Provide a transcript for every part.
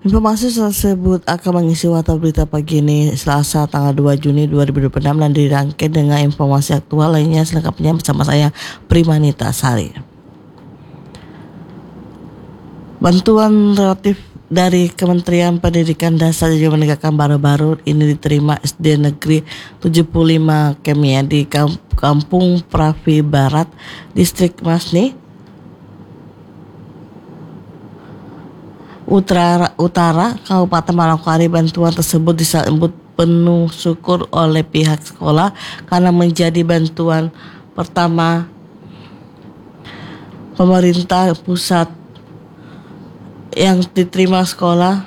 Informasi tersebut akan mengisi warta berita pagi ini Selasa tanggal 2 Juni 2026 dan dirangkai dengan informasi aktual lainnya selengkapnya bersama saya Primanita Sari. Bantuan relatif dari Kementerian Pendidikan Dasar dan juga Pendidikan baru-baru ini diterima SD Negeri 75 Kemia di Kampung Pravi Barat, Distrik Masni, Utara, Kabupaten Manokwari. Bantuan tersebut disambut penuh syukur oleh pihak sekolah karena menjadi bantuan pertama pemerintah pusat yang diterima sekolah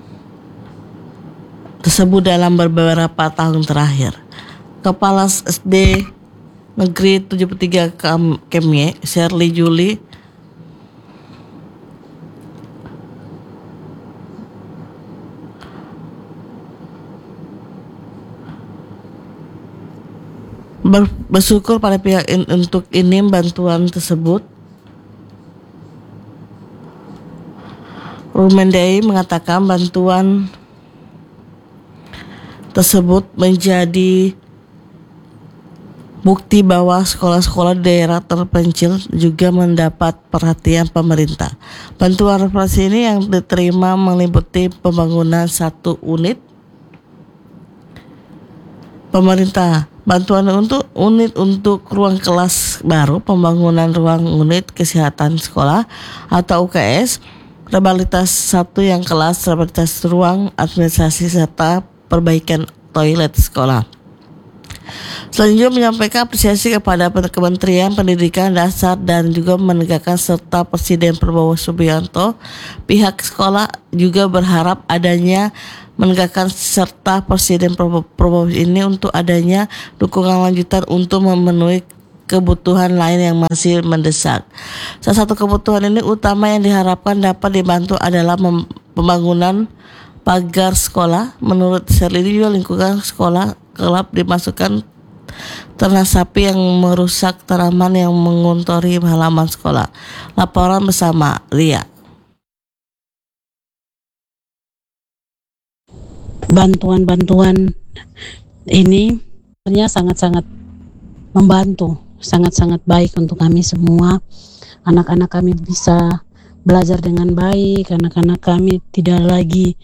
tersebut dalam beberapa tahun terakhir. Kepala SD Negeri 73 Kemie, Shirley Juli, bersyukur pada pihak untuk ini bantuan tersebut. Rumendai mengatakan bantuan tersebut menjadi bukti bahwa sekolah-sekolah daerah terpencil juga mendapat perhatian pemerintah. Bantuan referensi ini yang diterima meliputi pembangunan 1 unit pemerintah, bantuan untuk ruang kelas baru, pembangunan ruang unit kesehatan sekolah atau UKS, rehabilitasi 1 yang kelas, rehabilitasi ruang administrasi serta perbaikan toilet sekolah. Selanjutnya menyampaikan apresiasi kepada Kementerian Pendidikan Dasar dan juga menegakkan serta Presiden Prabowo Subianto. Pihak sekolah juga berharap adanya menegakkan serta Presiden Prabowo ini untuk adanya dukungan lanjutan untuk memenuhi kebutuhan lain yang masih mendesak. Salah satu kebutuhan ini utama yang diharapkan dapat dibantu adalah pembangunan pagar sekolah. Menurut Shirley, lingkungan sekolah kerap dimasukkan ternak sapi yang merusak tanaman yang menguntori halaman sekolah. Laporan bersama Ria. Bantuan-bantuan ini sebenarnya sangat-sangat membantu, sangat-sangat baik untuk kami semua. Anak-anak kami bisa belajar dengan baik, anak-anak kami tidak lagi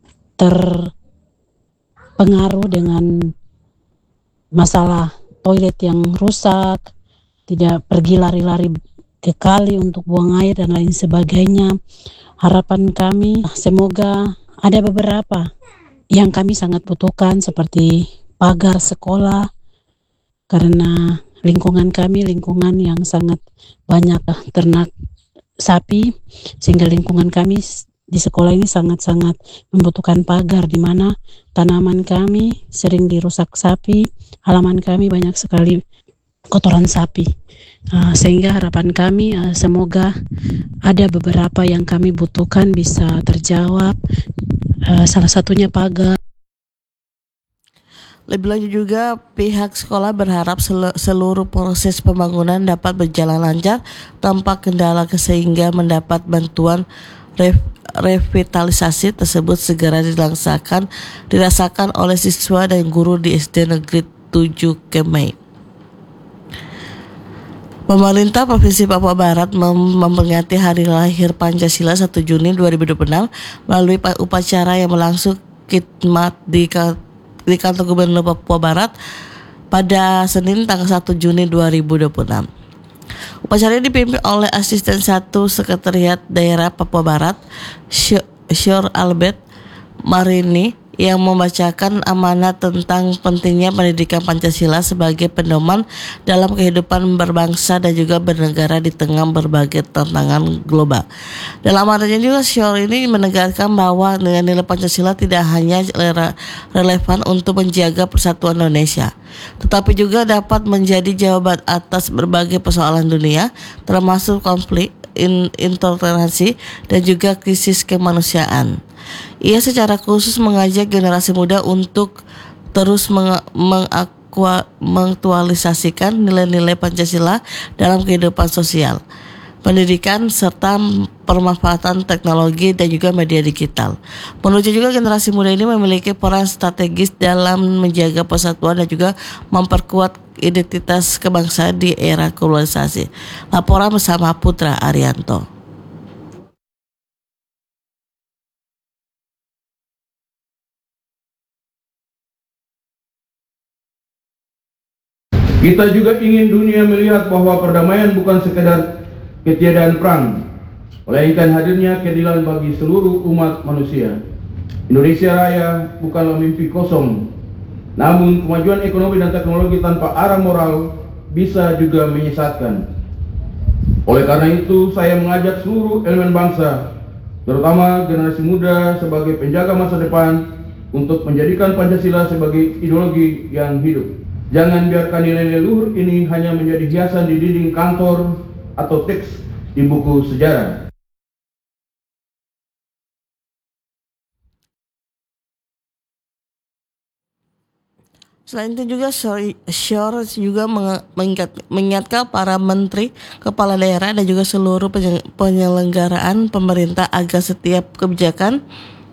terpengaruh dengan masalah toilet yang rusak, tidak pergi lari-lari ke kali untuk buang air dan lain sebagainya. Harapan kami semoga ada beberapa yang kami sangat butuhkan seperti pagar sekolah, karena lingkungan kami lingkungan yang sangat banyak ternak sapi, sehingga lingkungan kami di sekolah ini sangat-sangat membutuhkan pagar, di mana tanaman kami sering dirusak sapi, halaman kami banyak sekali kotoran sapi. Sehingga harapan kami semoga ada beberapa yang kami butuhkan bisa terjawab, salah satunya pagar. Lebih lanjut juga pihak sekolah berharap seluruh proses pembangunan dapat berjalan lancar tanpa kendala sehingga mendapat bantuan revitalisasi tersebut segera dirasakan oleh siswa dan guru di SD Negeri 7 Kemei. Pemerintah Provinsi Papua Barat memperingati hari lahir Pancasila 1 Juni 2026 melalui upacara yang berlangsung khidmat di kantor Gubernur Papua Barat pada Senin tanggal 1 Juni 2026. Upacara ini dipimpin oleh Asisten 1 Sekretariat Daerah Papua Barat, Syur Albert Marini, yang membacakan amanat tentang pentingnya pendidikan Pancasila sebagai pedoman dalam kehidupan berbangsa dan juga bernegara di tengah berbagai tantangan global. Dalam amanatnya juga Syur ini menegaskan bahwa nilai Pancasila tidak hanya relevan untuk menjaga persatuan Indonesia, tetapi juga dapat menjadi jawaban atas berbagai persoalan dunia, termasuk konflik, intoleransi, dan juga krisis kemanusiaan. Ia secara khusus mengajak generasi muda untuk terus mengaktualisasikan nilai-nilai Pancasila dalam kehidupan sosial, pendidikan, serta pemanfaatan teknologi dan juga media digital. Menurut juga generasi muda ini memiliki peran strategis dalam menjaga persatuan dan juga memperkuat identitas kebangsaan di era globalisasi. Laporan bersama Putra Arianto. Kita juga ingin dunia melihat bahwa perdamaian bukan sekedar ketiadaan perang, melainkan hadirnya keadilan bagi seluruh umat manusia. Indonesia Raya bukanlah mimpi kosong, namun kemajuan ekonomi dan teknologi tanpa arah moral bisa juga menyesatkan. Oleh karena itu, saya mengajak seluruh elemen bangsa, terutama generasi muda sebagai penjaga masa depan, untuk menjadikan Pancasila sebagai ideologi yang hidup. Jangan biarkan nilai-nilai luhur ini hanya menjadi hiasan di dinding kantor atau teks di buku sejarah. Selain itu juga Shore juga mengingatkan para menteri, kepala daerah dan juga seluruh penyelenggaraan pemerintah agar setiap kebijakan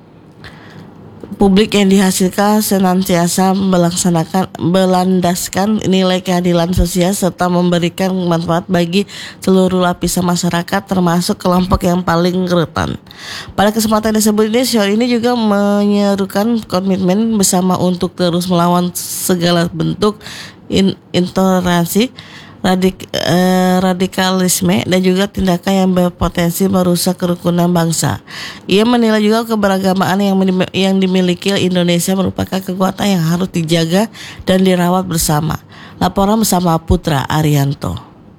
publik yang dihasilkan senantiasa berlandaskan nilai keadilan sosial serta memberikan manfaat bagi seluruh lapisan masyarakat termasuk kelompok yang paling rentan. Pada kesempatan tersebut ini juga menyerukan komitmen bersama untuk terus melawan segala bentuk intoleransi, radikalisme dan juga tindakan yang berpotensi merusak kerukunan bangsa. Ia menilai juga keberagamaan yang dimiliki Indonesia merupakan kekuatan yang harus dijaga dan dirawat bersama. Laporan bersama Putra Arianto.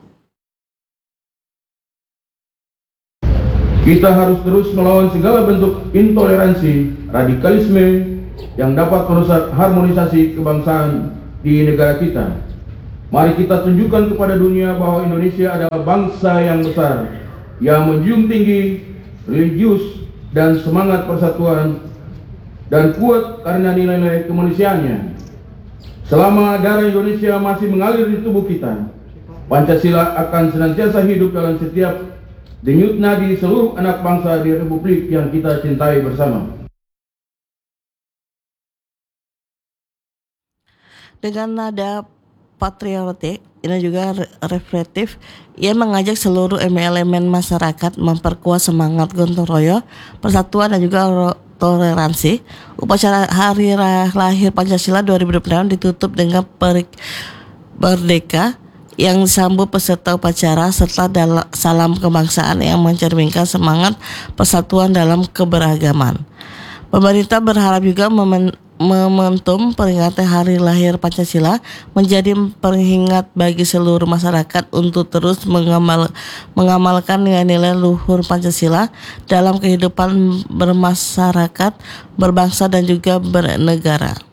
Kita harus terus melawan segala bentuk intoleransi, radikalisme yang dapat merusak harmonisasi kebangsaan di negara kita. Mari kita tunjukkan kepada dunia bahwa Indonesia adalah bangsa yang besar, yang menjunjung tinggi, religius, dan semangat persatuan, dan kuat karena nilai-nilai kemanusiaannya. Selama darah Indonesia masih mengalir di tubuh kita, Pancasila akan senantiasa hidup dalam setiap denyut nadi seluruh anak bangsa di Republik yang kita cintai bersama. Dengan nada patriotik ini juga reflektif, ia mengajak seluruh elemen masyarakat memperkuat semangat gotong royong, persatuan dan juga toleransi. Upacara Hari Lahir Pancasila 2026 ditutup dengan Merdeka yang disambut peserta upacara serta salam kebangsaan yang mencerminkan semangat persatuan dalam keberagaman. Pemerintah berharap juga momentum peringatan Hari Lahir Pancasila menjadi pengingat bagi seluruh masyarakat untuk terus mengamalkan nilai-nilai luhur Pancasila dalam kehidupan bermasyarakat, berbangsa dan juga bernegara.